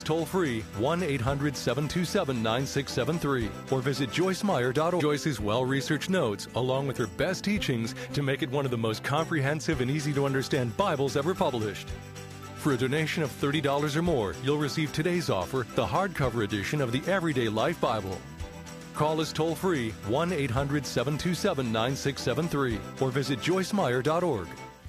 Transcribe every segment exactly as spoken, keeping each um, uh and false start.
Toll free one eight hundred seven two seven nine six seven three or visit joyce meyer dot org. Joyce's well-researched notes, along with her best teachings, to make it one of the most comprehensive and easy-to-understand Bibles ever published. For a donation of thirty dollars or more, you'll receive today's offer, the hardcover edition of the Everyday Life Bible. Call us toll-free one eight hundred seven two seven nine six seven three or visit joyce meyer dot org.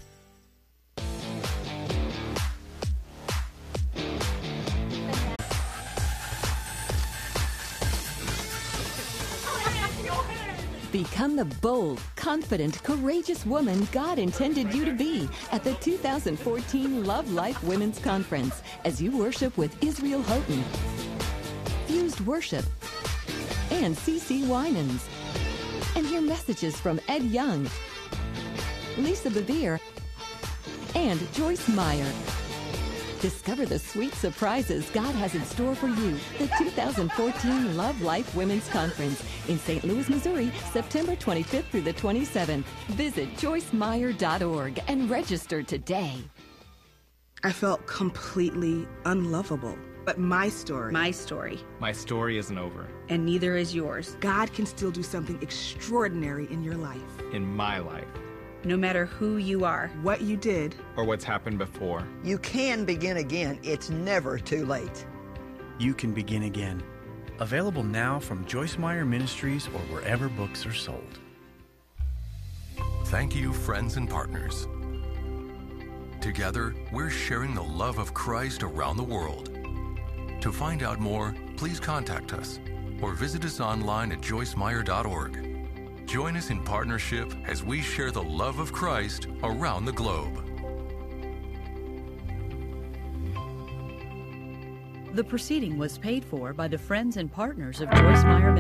Become the bold, confident, courageous woman God intended you to be at the two thousand fourteen Love Life Women's Conference as you worship with Israel Houghton, Fused Worship, and C C Winans. And hear messages from Ed Young, Lisa Bevere, and Joyce Meyer. Discover the sweet surprises God has in store for you. The two thousand fourteen Love Life Women's Conference in Saint Louis, Missouri, September twenty-fifth through the twenty-seventh. Visit joyce meyer dot org and register today. I felt completely unlovable. But my story... My story. My story isn't over. And neither is yours. God can still do something extraordinary in your life. In my life. No matter who you are, what you did, or what's happened before. You can begin again. It's never too late. You can begin again. Available now from Joyce Meyer Ministries or wherever books are sold. Thank you, friends and partners. Together, we're sharing the love of Christ around the world. To find out more, please contact us or visit us online at joyce meyer dot org. Join us in partnership as we share the love of Christ around the globe. The proceeding was paid for by the friends and partners of Joyce Meyer Ministries.